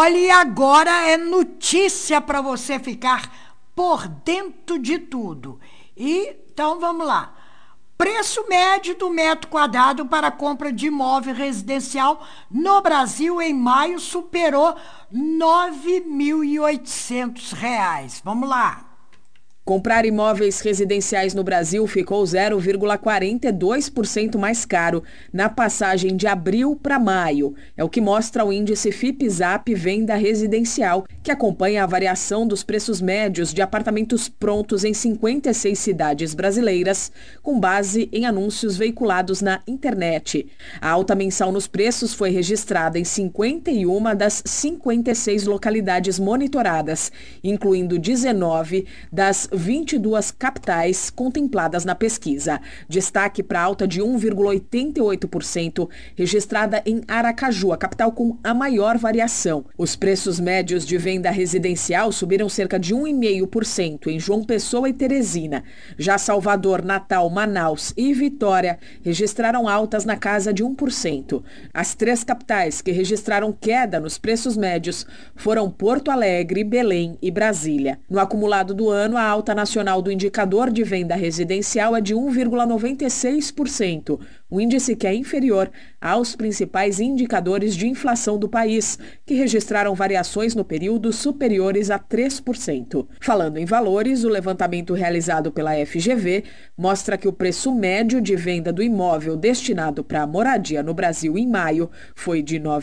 Olha, e agora é notícia para você ficar por dentro de tudo. Então vamos lá. Preço médio do metro quadrado para compra de imóvel residencial no Brasil em maio superou R$ 9.800. Vamos lá. Comprar imóveis residenciais no Brasil ficou 0,42% mais caro na passagem de abril para maio. É o que mostra o índice FIPE/ZAP Venda Residencial, que acompanha a variação dos preços médios de apartamentos prontos em 56 cidades brasileiras, com base em anúncios veiculados na internet. A alta mensal nos preços foi registrada em 51 das 56 localidades monitoradas, incluindo 19 das 22 capitais contempladas na pesquisa. Destaque para a alta de 1,88% registrada em Aracaju, a capital com a maior variação. Os preços médios de venda residencial subiram cerca de 1,5% em João Pessoa e Teresina. Já Salvador, Natal, Manaus e Vitória registraram altas na casa de 1%. As três capitais que registraram queda nos preços médios foram Porto Alegre, Belém e Brasília. No acumulado do ano, a alta nacional do indicador de venda residencial é de 1,96%, um índice que é inferior aos principais indicadores de inflação do país, que registraram variações no período superiores a 3%. Falando em valores, o levantamento realizado pela FGV mostra que o preço médio de venda do imóvel destinado para moradia no Brasil em maio foi de R$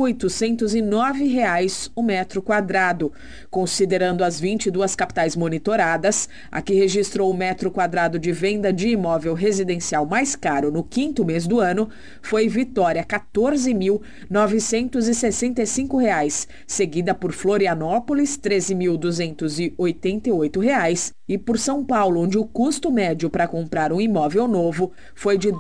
9.809 o metro quadrado. Considerando as 22 capitais monitoradas, a que registrou o metro quadrado de venda de imóvel residencial mais caro no quinto mês do ano foi Vitória, R$ 14.965, seguida por Florianópolis, R$ 13.288, e por São Paulo, onde o custo médio para comprar um imóvel novo foi de R$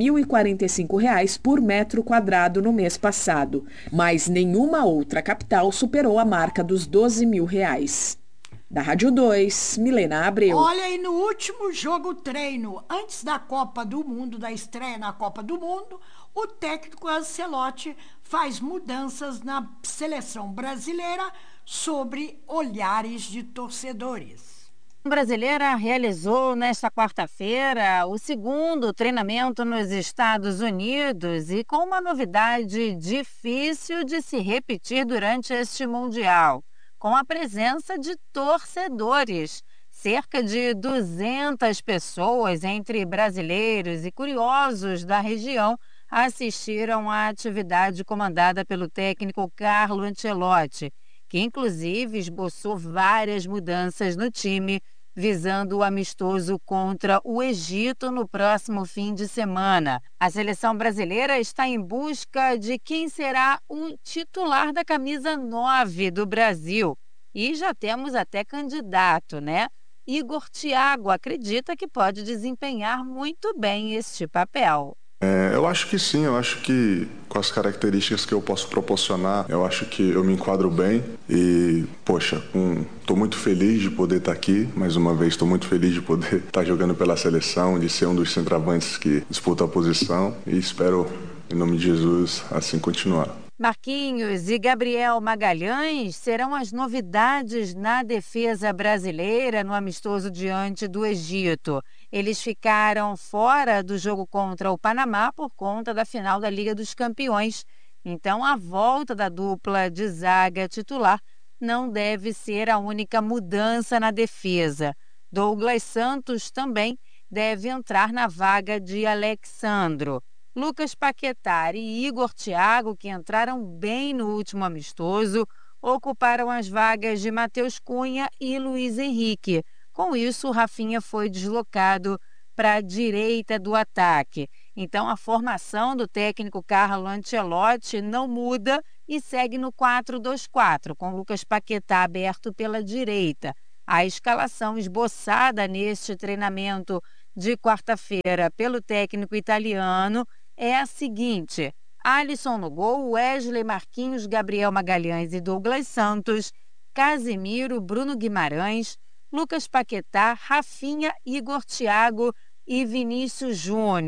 12.045 por metro quadrado no mês passado. Mas nenhuma outra capital superou a marca dos R$ 12.000. Da Rádio 2, Milena Abreu. Olha, e no último jogo treino, antes da Copa do Mundo, da estreia na Copa do Mundo, o técnico Ancelotti faz mudanças na seleção brasileira sobre olhares de torcedores. A brasileira realizou nesta quarta-feira o segundo treinamento nos Estados Unidos e com uma novidade difícil de se repetir durante este Mundial, com a presença de torcedores. Cerca de 200 pessoas, entre brasileiros e curiosos da região, assistiram à atividade comandada pelo técnico Carlo Ancelotti, que inclusive esboçou várias mudanças no time, visando o amistoso contra o Egito no próximo fim de semana. A seleção brasileira está em busca de quem será o titular da camisa 9 do Brasil. E já temos até candidato, né? Igor Thiago acredita que pode desempenhar muito bem este papel. Eu acho que sim, eu acho que com as características que eu posso proporcionar, eu acho que eu me enquadro bem e, poxa, estou muito feliz de poder estar aqui, mais uma vez estou muito feliz de poder estar jogando pela seleção, de ser um dos centroavantes que disputa a posição e espero, em nome de Jesus, assim continuar. Marquinhos e Gabriel Magalhães serão as novidades na defesa brasileira no amistoso diante do Egito. Eles ficaram fora do jogo contra o Panamá por conta da final da Liga dos Campeões. Então, a volta da dupla de zaga titular não deve ser a única mudança na defesa. Douglas Santos também deve entrar na vaga de Alexandro. Lucas Paquetá e Igor Thiago, que entraram bem no último amistoso, ocuparam as vagas de Matheus Cunha e Luiz Henrique. Com isso, o Rafinha foi deslocado para a direita do ataque. Então, a formação do técnico Carlo Ancelotti não muda e segue no 4-2-4, com Lucas Paquetá aberto pela direita. A escalação esboçada neste treinamento de quarta-feira pelo técnico italiano é a seguinte: Alisson no gol, Wesley, Marquinhos, Gabriel Magalhães e Douglas Santos, Casemiro, Bruno Guimarães, Lucas Paquetá, Rafinha, Igor Thiago e Vinícius Júnior.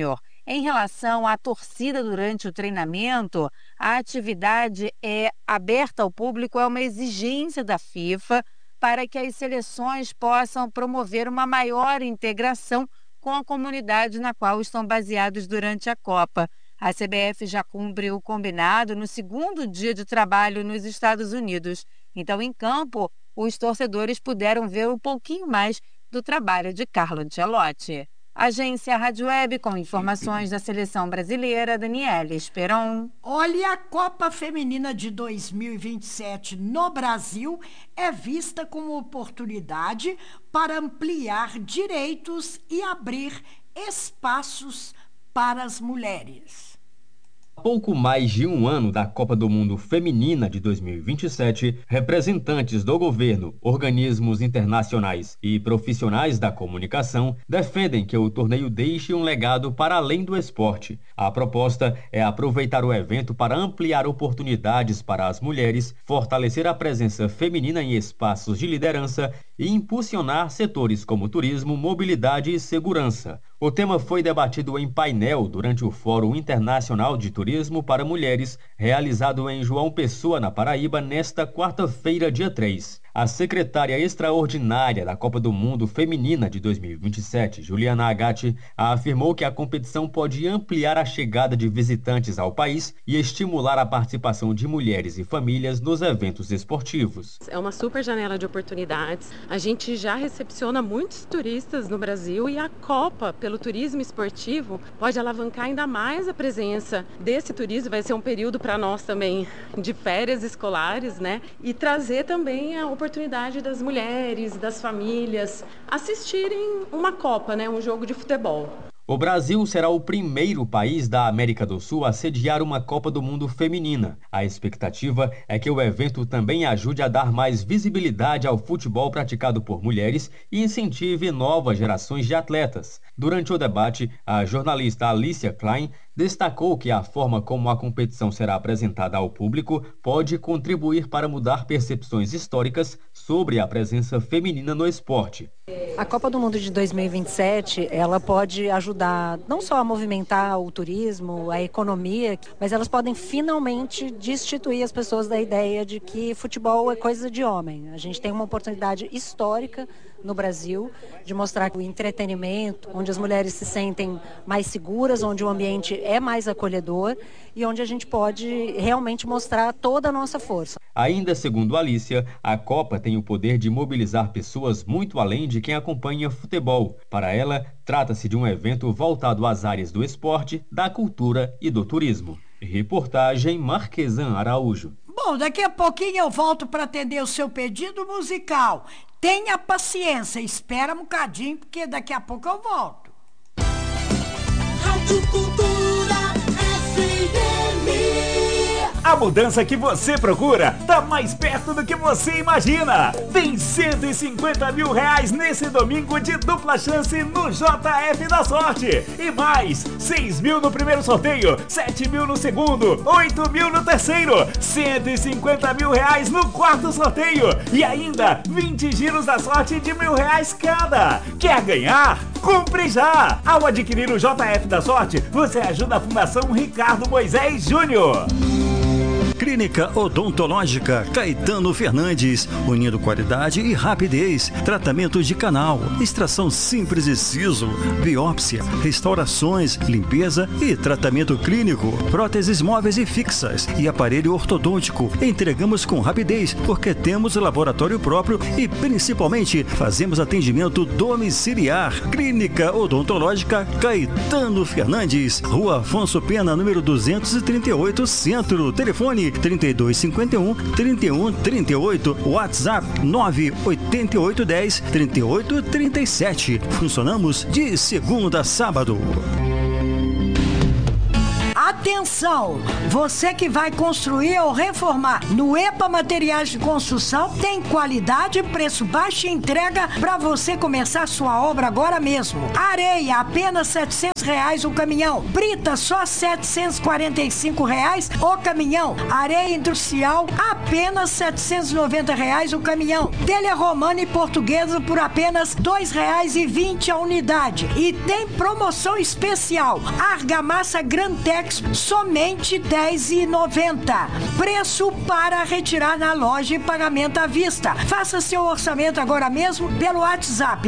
Em relação à torcida durante o treinamento, a atividade é aberta ao público, é uma exigência da FIFA para que as seleções possam promover uma maior integração com a comunidade na qual estão baseados durante a Copa. A CBF já cumpre o combinado no segundo dia de trabalho nos Estados Unidos. Então, em campo, os torcedores puderam ver um pouquinho mais do trabalho de Carlo Ancelotti. Agência Rádio Web com informações da Seleção Brasileira, Daniela Esperon. Olha, a Copa Feminina de 2027 no Brasil é vista como oportunidade para ampliar direitos e abrir espaços para as mulheres. Pouco mais de um ano da Copa do Mundo Feminina de 2027, representantes do governo, organismos internacionais e profissionais da comunicação defendem que o torneio deixe um legado para além do esporte. A proposta é aproveitar o evento para ampliar oportunidades para as mulheres, fortalecer a presença feminina em espaços de liderança e impulsionar setores como turismo, mobilidade e segurança. O tema foi debatido em painel durante o Fórum Internacional de Turismo para Mulheres, realizado em João Pessoa, na Paraíba, nesta quarta-feira, dia 3. A secretária extraordinária da Copa do Mundo Feminina de 2027, Juliana Agatti, afirmou que a competição pode ampliar a chegada de visitantes ao país e estimular a participação de mulheres e famílias nos eventos esportivos. É uma super janela de oportunidades. A gente já recepciona muitos turistas no Brasil e a Copa, pelo turismo esportivo, pode alavancar ainda mais a presença desse turismo. Vai ser um período para nós também de férias escolares, né? E trazer também a oportunidade das mulheres, das famílias assistirem uma Copa, né? Um jogo de futebol. O Brasil será o primeiro país da América do Sul a sediar uma Copa do Mundo feminina. A expectativa é que o evento também ajude a dar mais visibilidade ao futebol praticado por mulheres e incentive novas gerações de atletas. Durante o debate, a jornalista Alicia Klein destacou que a forma como a competição será apresentada ao público pode contribuir para mudar percepções históricas sobre a presença feminina no esporte. A Copa do Mundo de 2027, ela pode ajudar não só a movimentar o turismo, a economia, mas elas podem finalmente destituir as pessoas da ideia de que futebol é coisa de homem. A gente tem uma oportunidade histórica no Brasil de mostrar o entretenimento, onde as mulheres se sentem mais seguras, onde o ambiente é mais acolhedor e onde a gente pode realmente mostrar toda a nossa força. Ainda segundo Alicia, a Copa tem o poder de mobilizar pessoas muito além de quem acompanha futebol. Para ela, trata-se de um evento voltado às áreas do esporte, da cultura e do turismo. Reportagem Marquesan Araújo. Bom, daqui a pouquinho eu volto para atender o seu pedido musical. Tenha paciência, espera um bocadinho, porque daqui a pouco eu volto. Rádio Cultura FM. A mudança que você procura está mais perto do que você imagina. Tem 150 mil reais nesse domingo de dupla chance no JF da Sorte. E mais, 6 mil no primeiro sorteio, 7 mil no segundo, 8 mil no terceiro, 150 mil reais no quarto sorteio. E ainda 20 giros da sorte de R$1.000 cada. Quer ganhar? Compre já! Ao adquirir o JF da Sorte, você ajuda a Fundação Ricardo Moisés Júnior. Clínica Odontológica Caetano Fernandes, unindo qualidade e rapidez. Tratamento de canal, extração simples de siso, biópsia, restaurações, limpeza e tratamento clínico. Próteses móveis e fixas e aparelho ortodôntico. Entregamos com rapidez porque temos laboratório próprio e principalmente fazemos atendimento domiciliar. Clínica Odontológica Caetano Fernandes, Rua Afonso Pena, número 238, Centro. Telefone 3251-3138, WhatsApp 98810-3837. Funcionamos de segunda a sábado. Atenção, você que vai construir ou reformar, no EPA Materiais de Construção tem qualidade, preço baixo e entrega para você começar sua obra agora mesmo. Areia, apenas R$700 o caminhão. Brita, só R$745 o caminhão. Areia industrial, apenas R$790 o caminhão. Telha romana e portuguesa por apenas R$2,20 a unidade. E tem promoção especial. Argamassa Grantex, somente R$10,90. Preço para retirar na loja e pagamento à vista. Faça seu orçamento agora mesmo pelo WhatsApp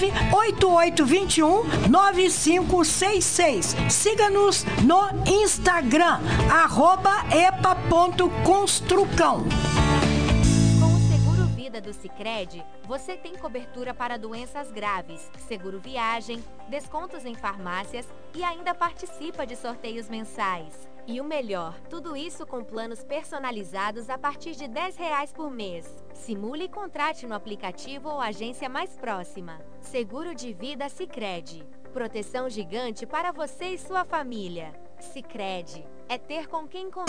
98821-9566. Siga-nos no Instagram, @epa.construcão. Do Sicredi, você tem cobertura para doenças graves, seguro viagem, descontos em farmácias e ainda participa de sorteios mensais. E o melhor, tudo isso com planos personalizados a partir de R$10 por mês. Simule e contrate no aplicativo ou agência mais próxima. Seguro de vida Sicredi. Proteção gigante para você e sua família. Sicredi. É ter com quem contar.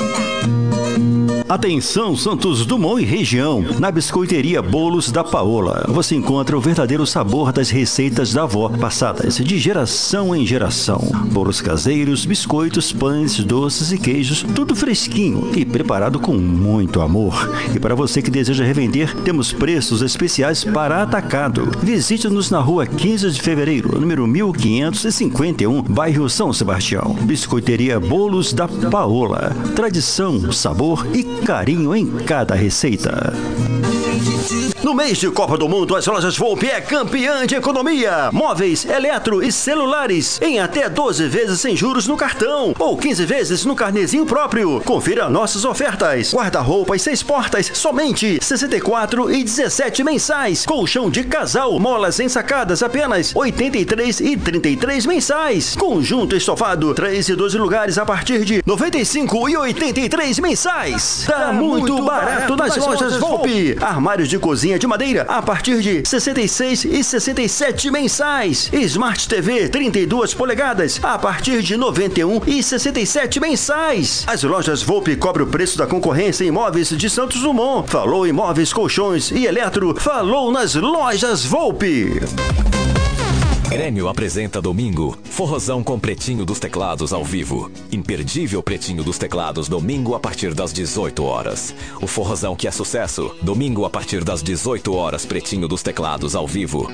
Atenção, Santos Dumont e região. Na Biscoiteria Bolos da Paola, você encontra o verdadeiro sabor das receitas da avó, passadas de geração em geração. Bolos caseiros, biscoitos, pães, doces e queijos, tudo fresquinho e preparado com muito amor. E para você que deseja revender, temos preços especiais para atacado. Visite-nos na rua 15 de fevereiro, número 1551, bairro São Sebastião. Biscoiteria Bolos da Paola. Tradição, sabor e carinho em cada receita. No mês de Copa do Mundo, as lojas Volpe é campeã de economia. Móveis, eletro e celulares em até 12 vezes sem juros no cartão ou 15 vezes no carnezinho próprio. Confira nossas ofertas. Guarda-roupas 6 portas, somente R$ 64,17 mensais. Colchão de casal, molas ensacadas, apenas R$ 83,33 mensais. Conjunto estofado, 3 e 12 lugares a partir de R$ 95,83 mensais. Tá muito barato nas lojas Volpe. Armários de cozinha de madeira a partir de R$ 66,67 mensais. Smart TV 32 polegadas a partir de R$ 91,67 mensais. As lojas Volpe cobrem o preço da concorrência em imóveis de Santos Dumont. Falou imóveis, colchões e eletro, falou nas lojas Volpe. Grêmio apresenta domingo, forrozão com Pretinho dos Teclados ao vivo. Imperdível Pretinho dos Teclados, domingo a partir das 18 horas. O forrozão que é sucesso, domingo a partir das 18 horas, Pretinho dos Teclados ao vivo.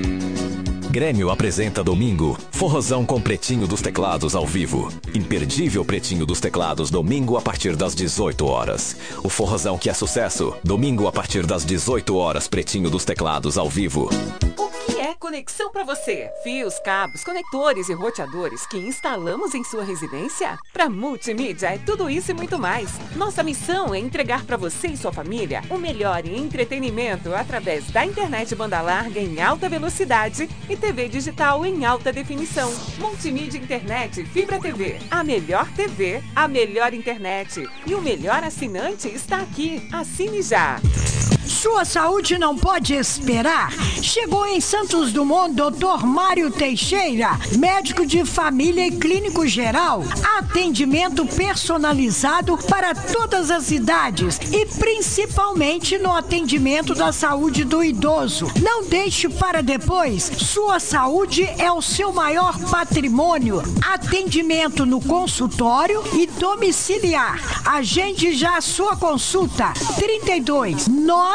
Grêmio apresenta domingo, forrozão com Pretinho dos Teclados ao vivo. Imperdível Pretinho dos Teclados, domingo a partir das 18 horas. O forrozão que é sucesso, domingo a partir das 18 horas, Pretinho dos Teclados ao vivo. Conexão para você. Fios, cabos, conectores e roteadores que instalamos em sua residência? Para Multimídia é tudo isso e muito mais. Nossa missão é entregar para você e sua família o melhor em entretenimento através da internet banda larga em alta velocidade e TV digital em alta definição. Multimídia Internet Fibra TV. A melhor TV, a melhor internet. E o melhor assinante está aqui. Assine já. Sua saúde não pode esperar. Chegou em Santos Dumont Dr. Mário Teixeira, médico de família e clínico geral. Atendimento personalizado para todas as idades e principalmente no atendimento da saúde do idoso. Não deixe para depois. Sua saúde é o seu maior patrimônio. Atendimento no consultório e domiciliar. Agende já a sua consulta. 32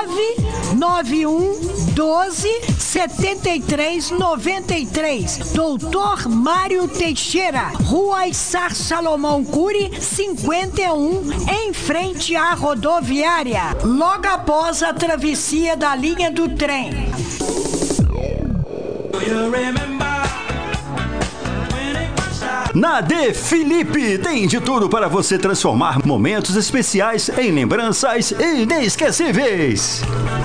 991 12 73 93. Doutor Mário Teixeira, Rua Issar Salomão Cury, 51, em frente à rodoviária, logo após a travessia da linha do trem. Na De Felipe tem de tudo para você transformar momentos especiais em lembranças inesquecíveis.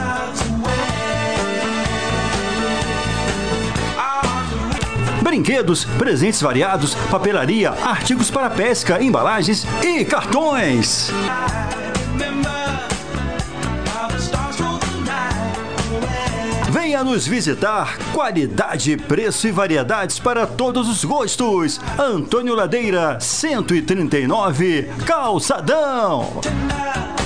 Brinquedos, presentes variados, papelaria, artigos para pesca, embalagens e cartões. Venha Venha nos visitar. Qualidade, preço e variedades para todos os gostos. Antônio Ladeira, 139, Calçadão.